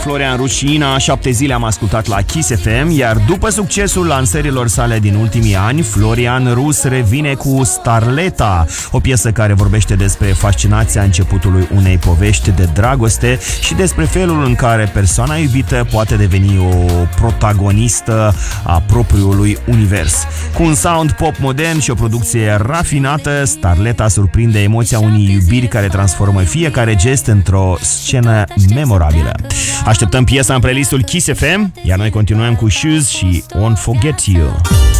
Florian Rus și Ina. 7 zile am ascultat la Kiss FM, iar după succesul lansărilor sale din ultimii ani, Florian Rus revine cu Starleta, o piesă care vorbește despre fascinația începutului unei povești de dragoste și despre felul în care persoana iubită poate deveni o protagonistă a propriului univers. Cu un sound pop modern și o producție rafinată, Starleta surprinde emoția unei iubiri care transformă fiecare gest într-o scenă memorabilă. Așteptăm piesa în playlistul Kiss FM, iar noi continuăm cu Shoes și Won't Forget You.